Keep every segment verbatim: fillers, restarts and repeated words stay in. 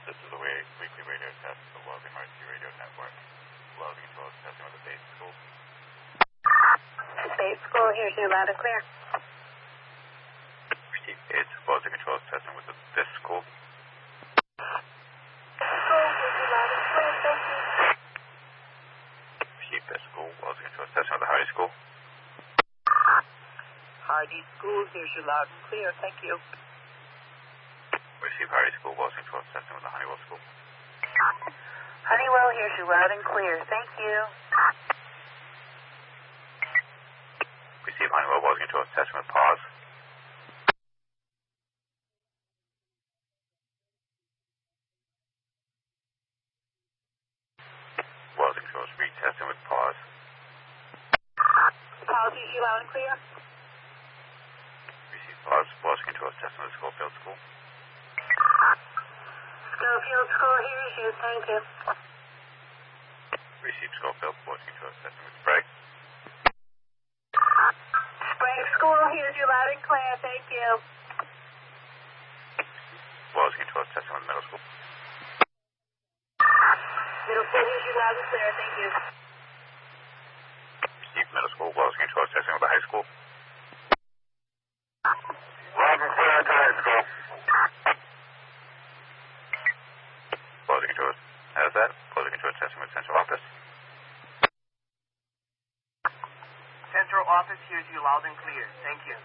This is a way, weekly radio test of the Welding R T Radio Network. Welding control is testing with the base school. Base school, here's you loud and clear. Receive base. Welding control is testing with the this school. School, here's you loud and clear, thank you. Receive this school. Welding control is testing with the Hardy school. Hardy school, here's you loud and clear, thank you. Receive Hardy school. Welding control is testing with the Honeywell school. Honeywell, here's you loud and clear, thank you. Receive Honeywell. Welding control is testing with pause. Welding control is retesting with pause. Pause, here's you loud and clear. Receive pause. Welding control is testing with Schofield school. Schofield school, here's you, thank you. Receive Schofield. Welding control is testing with Sprague. Sprague school, here's you loud and clear, thank you. Welding control is testing with middle school. Middle school, here's you loud and clear, thank you. Receive middle school. Welding control is testing with the high school. Loud and clear at the high school. Welding control has that. Welding control is testing with central office. Central office, here's you loud and clear. Thank you.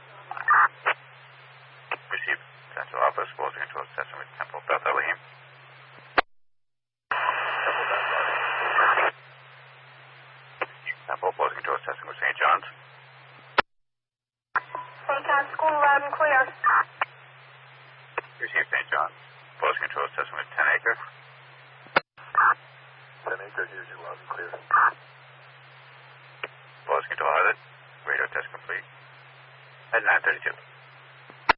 Receive central office. Welding control is testing with Temple Beth Elohim. Temple Beth Elohim. Temple welding control is testing with Saint John's. Saint John's school, loud and clear. Receive Saint John's. Welding control is testing with ten acre. ten acre, here's you loud and clear. Welding control has it. Radio test complete. At nine thirty-two.